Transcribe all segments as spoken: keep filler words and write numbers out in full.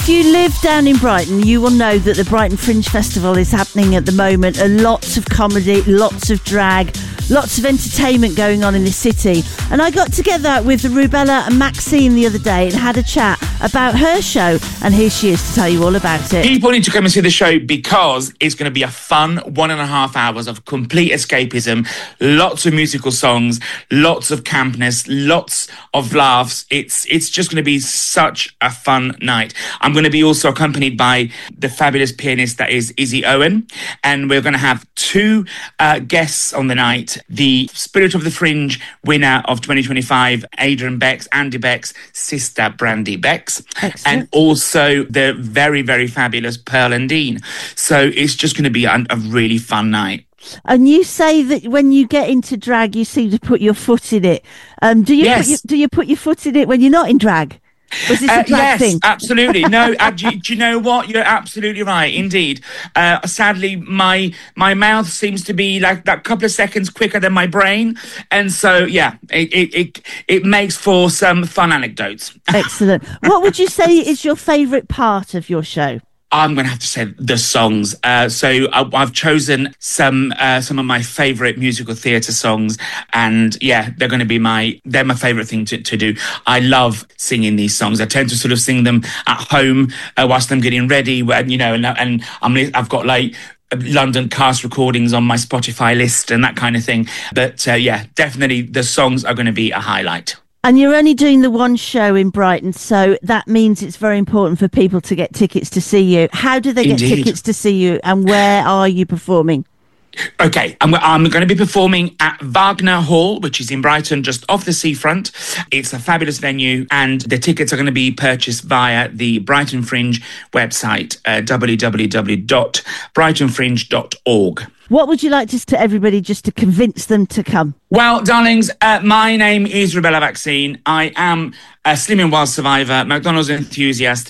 if you live down in Brighton, you will know that the Brighton Fringe Festival is happening at the moment. And lots of comedy, lots of drag, lots of entertainment going on in the city. And I got together with Rubella and Maxine the other day and had a chat about her show. And here she is to tell you all about it. People need to come and see the show because it's going to be a fun one and a half hours of complete escapism, lots of musical songs, lots of campness, lots of laughs. It's it's just going to be such a fun night. I'm going to be also accompanied by the fabulous pianist that is Izzy Owen, and we're going to have two uh, guests on the night. The Spirit of the Fringe winner of twenty twenty-five, Adrian Becks, Andy Becks' sister Brandy Becks, Excellent. and also the very, very fabulous Pearl and Dean. So it's just going to be a, a really fun night. And you say that when you get into drag, you seem to put your foot in it. Um, do you Yes. put your, do you put your foot in it when you're not in drag? Or is this Uh, a drag yes, thing? absolutely. No, uh, do, you- do you know what? You're absolutely right, indeed. Uh, sadly, my my mouth seems to be like that couple of seconds quicker than my brain, and so yeah, it it it, it makes for some fun anecdotes. Excellent. What would you say is your favourite part of your show? I'm going to have to say the songs. Uh, so I, I've chosen some uh, some of my favourite musical theatre songs, and yeah, they're going to be my they're my favourite thing to, to do. I love singing these songs. I tend to sort of sing them at home uh, whilst I'm getting ready, when, you know, and and I'm I've got like London cast recordings on my Spotify list and that kind of thing. But uh, yeah, definitely the songs are going to be a highlight. And you're only doing the one show in Brighton, so that means it's very important for people to get tickets to see you. How do they get Indeed. tickets to see you, and where are you performing? Okay, I'm, I'm going to be performing at Wagner Hall, which is in Brighton, just off the seafront. It's a fabulous venue, and the tickets are going to be purchased via the Brighton Fringe website, uh, w w w dot brighton fringe dot org. What would you like to to everybody just to convince them to come? Well, darlings, uh, my name is Rubella Vaccine. I am a Slim and Wild survivor, McDonald's enthusiast,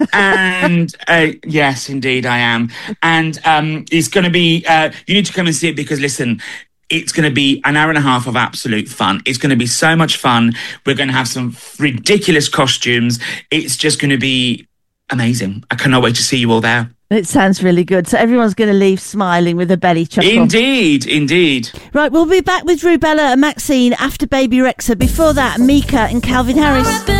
and uh, yes, indeed, I am. And um, it's going to be, uh, you need to come and see it because, listen, it's going to be an hour and a half of absolute fun. It's going to be so much fun. We're going to have some ridiculous costumes. It's just going to be amazing. I cannot wait to see you all there. It sounds really good. So everyone's going to leave smiling with a belly chuckle. Indeed, indeed. Right, we'll be back with Rubella and Maxine after Baby Rexha. Before that, Mika and Calvin Harris.